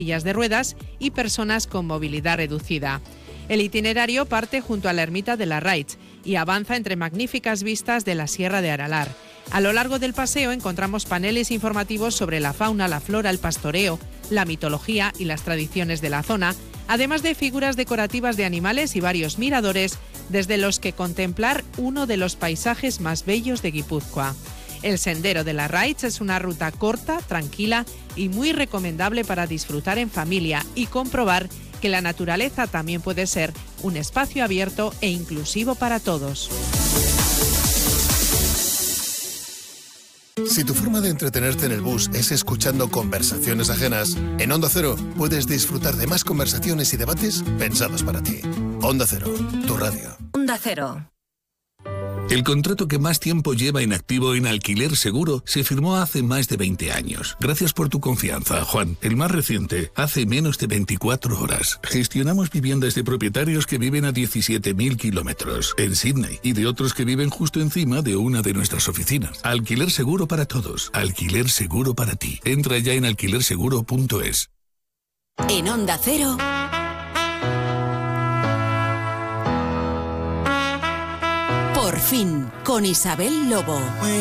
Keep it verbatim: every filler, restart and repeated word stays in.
sillas de ruedas y personas con movilidad reducida. El itinerario parte junto a la ermita de Larraitz y avanza entre magníficas vistas de la Sierra de Aralar. A lo largo del paseo encontramos paneles informativos sobre la fauna, la flora, el pastoreo, la mitología y las tradiciones de la zona, además de figuras decorativas de animales y varios miradores desde los que contemplar uno de los paisajes más bellos de Guipúzcoa. El Sendero de Larraitz es una ruta corta, tranquila y muy recomendable para disfrutar en familia y comprobar que la naturaleza también puede ser un espacio abierto e inclusivo para todos. Si tu forma de entretenerte en el bus es escuchando conversaciones ajenas, en Onda Cero puedes disfrutar de más conversaciones y debates pensados para ti. Onda Cero, tu radio. Onda Cero. El contrato que más tiempo lleva inactivo en Alquiler Seguro se firmó hace más de veinte años. Gracias por tu confianza, Juan. El más reciente, hace menos de veinticuatro horas. Gestionamos viviendas de propietarios que viven a diecisiete mil kilómetros en Sydney y de otros que viven justo encima de una de nuestras oficinas. Alquiler Seguro para todos. Alquiler Seguro para ti. Entra ya en alquiler seguro punto es. En Onda Cero... Por fin, con Isabel Lobo.